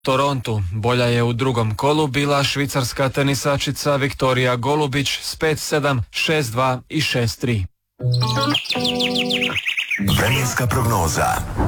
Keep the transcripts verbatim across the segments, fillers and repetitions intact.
Torontu. Bolja je u drugom kolu bila švicarska tenisačica Viktorija Golubić s pet sedam, šest dva i šest tri. Vremenska prognoza.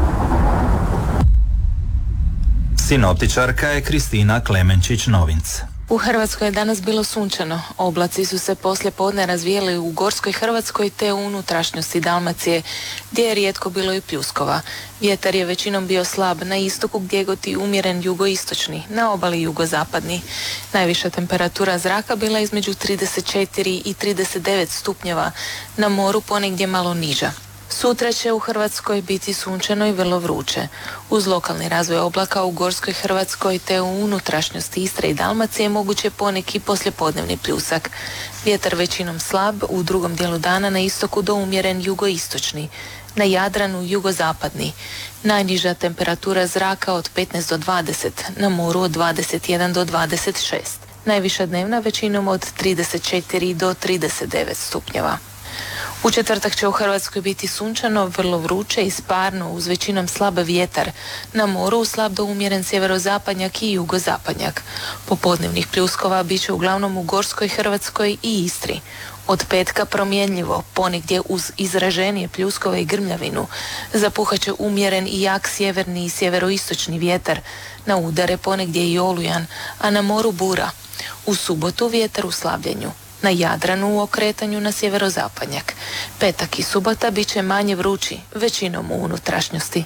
Sinoptičarka je Kristina Klemenčić-Novinc. U Hrvatskoj je danas bilo sunčano. Oblaci su se poslije podne razvijeli u gorskoj Hrvatskoj te u unutrašnjosti Dalmacije, gdje je rijetko bilo i pljuskova. Vjetar je većinom bio slab na istoku gdje goti umjeren jugoistočni, na obali jugozapadni. Najviša temperatura zraka bila između trideset četiri i trideset devet stupnjeva, na moru ponegdje malo niža. Sutra će u Hrvatskoj biti sunčano i vrlo vruće. Uz lokalni razvoj oblaka u gorskoj Hrvatskoj te u unutrašnjosti Istre i Dalmacije moguće poneki poslijepodnevni pljusak. Vjetar većinom slab, u drugom dijelu dana na istoku do umjeren jugoistočni, na Jadranu jugozapadni. Najniža temperatura zraka od petnaest do dvadeset, na moru od dvadeset jedan do dvadeset šest. Najviša dnevna većinom od trideset četiri do trideset devet stupnjeva. U četvrtak će u Hrvatskoj biti sunčano, vrlo vruće i sparno uz većinom slab vjetar. Na moru slab do umjeren sjeverozapadnjak i jugozapadnjak. Popodnevnih pljuskova bit će uglavnom u gorskoj Hrvatskoj i Istri. Od petka promjenljivo, ponegdje uz izraženije pljuskove i grmljavinu. Zapuhat će umjeren i jak sjeverni i sjeveroistočni vjetar. Na udare ponegdje i olujan, a na moru bura. U subotu vjetar u slabljenju. Na Jadranu u okretanju na sjeverozapadnjak. Petak i subota bit će manje vrući, većinom u unutrašnjosti.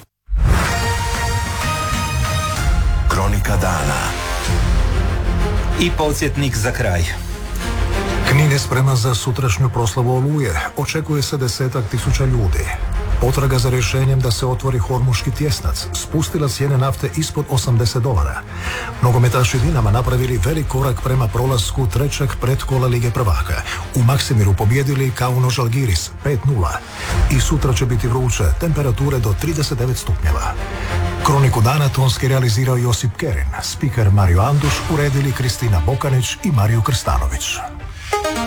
Kronika dana. I podsjetnik za kraj. Knin je spreman za sutrašnju proslavu Oluje. Očekuje se desetak tisuća ljudi. Potraga za rješenjem da se otvori Hormuški tjesnac spustila cijene nafte ispod osamdeset dolara. Nogometaši Dinama napravili velik korak prema prolasku trećeg pretkola Lige prvaka. U Maksimiru pobjedili Kauno Žalgiris pet nula. I sutra će biti vruće, temperature do trideset devet stupnjeva. Kroniku dana tonski realizirao Josip Kerin, spiker Mario Anduš, uredili Kristina Bokanić i Mario Krstanović.